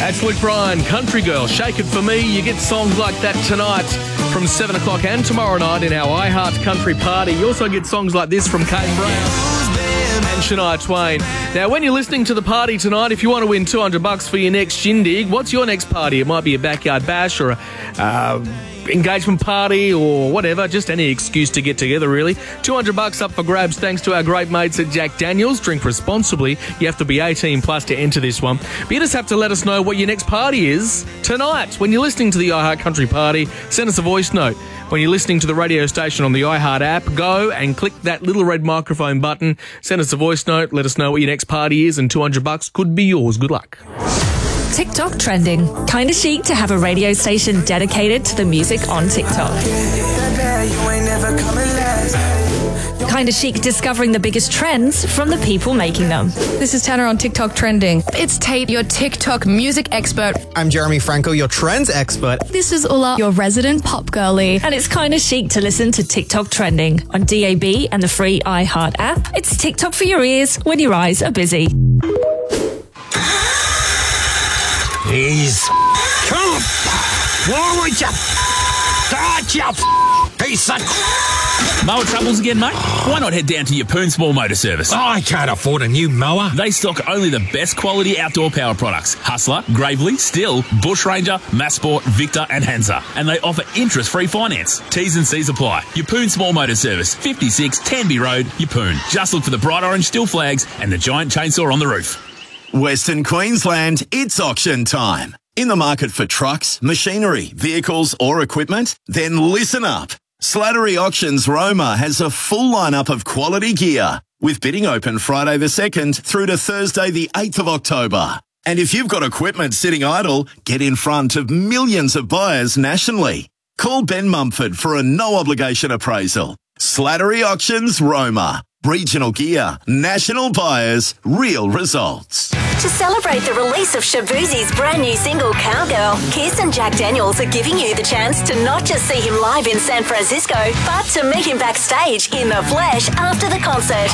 That's Luke Bryan, Country Girl, Shake It For Me. You get songs like that tonight from 7 o'clock and tomorrow night in our iHeart Country Party. You also get songs like this from Kane Brown and Shania Twain. Now, when you're listening to the party tonight, if you want to win $200 for your next shindig, what's your next party? It might be a backyard bash or a engagement party or whatever, just any excuse to get together, really. $200 up for grabs thanks to our great mates at Jack Daniels. Drink responsibly. You have to be 18 plus to enter this one. But you just have to let us know what your next party is tonight. When you're listening to the iHeart Country Party, send us a voice note. When you're listening to the radio station on the iHeart app, go and click that little red microphone button. Send us a voice note. Let us know what your next party is, and $200 could be yours. Good luck. TikTok trending. Kinda chic to have a radio station dedicated to the music on TikTok. Kinda chic discovering the biggest trends from the people making them. This is Tanner on TikTok trending. It's Tate, your TikTok music expert. I'm Jeremy Franco, your trends expert. This is Ulla, your resident pop girly. And it's kinda chic to listen to TikTok trending on DAB and the free iHeart app. It's TikTok for your ears when your eyes are busy. He's come. Why would you? God, you piece of... Mower troubles again, mate? Why not head down to Yeppoon Small Motor Service? I can't afford a new mower. They stock only the best quality outdoor power products. Hustler, Gravely, Stihl, Bush Ranger, Massport, Victor and Hansa. And they offer interest-free finance. T's and C's apply. Yeppoon Small Motor Service, 56 Tanby Road, Yeppoon. Just look for the bright orange Stihl flags and the giant chainsaw on the roof. Western Queensland, it's auction time. In the market for trucks, machinery, vehicles or equipment? Then listen up. Slattery Auctions Roma has a full lineup of quality gear, with bidding open Friday the 2nd through to Thursday the 8th of October. And if you've got equipment sitting idle, get in front of millions of buyers nationally. Call Ben Mumford for a no-obligation appraisal. Slattery Auctions Roma. Regional gear, national buyers, real results. To celebrate the release of Shaboozey's brand new single, Cowgirl, Kiss and Jack Daniels are giving you the chance to not just see him live in San Francisco, but to meet him backstage in the flesh after the concert.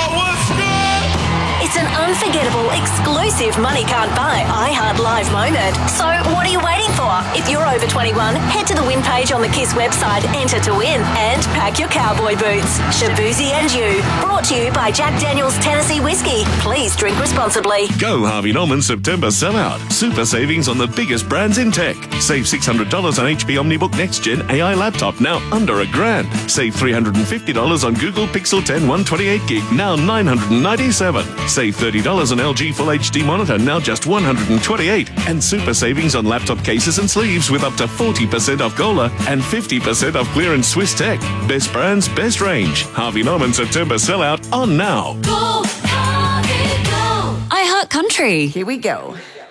It's an unforgettable, exclusive money can't buy iHeart Live moment. So what are you waiting for? If you're over 21, head to the win page on the Kiss website, enter to win, and pack your cowboy boots. Shaboozey and you. Brought to you by Jack Daniels Tennessee Whiskey. Please drink responsibly. Go Harvey Norman September sellout. Super savings on the biggest brands in tech. Save $600 on HP OmniBook Next Gen AI laptop, now under $1,000. Save $350 on Google Pixel 10 128GB, now $997. Save $30 on LG Full HD monitor, now just $128. And super savings on laptop cases and sleeves with up to 40% off Gola and 50% off clearance Swiss Tech. Best brands, best range. Harvey Norman September sellout on now. Go, Harvey, go! iHeart Country. Here we go.